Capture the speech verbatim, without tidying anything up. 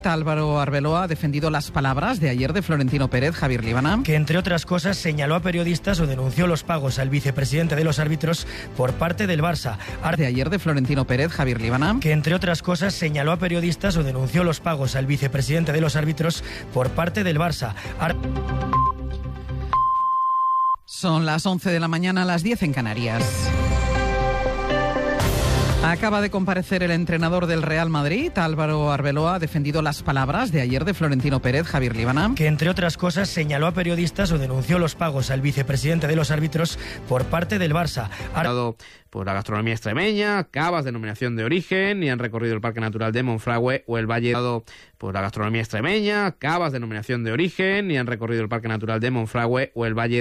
Álvaro Arbeloa ha defendido las palabras de ayer de Florentino Pérez. Javier Líbana, que entre otras cosas señaló a periodistas o denunció los pagos al vicepresidente de los árbitros por parte del Barça. De ayer de Florentino Pérez. Javier Líbana, que entre otras cosas señaló a periodistas o denunció los pagos al vicepresidente de los árbitros por parte del Barça. Ar- Son las once de la mañana, a las diez en Canarias. Acaba de comparecer el entrenador del Real Madrid, Álvaro Arbeloa, ha defendido las palabras de ayer de Florentino Pérez. Javier Líbana, que entre otras cosas señaló a periodistas o denunció los pagos al vicepresidente de los árbitros por parte del Barça. Ar- por la gastronomía extremeña, cavas, denominación de origen, y han recorrido el Parque Natural de Monfragüe o el Valle por la gastronomía extremeña, cavas, denominación de origen, y han recorrido el Parque Natural de Monfragüe o el Valle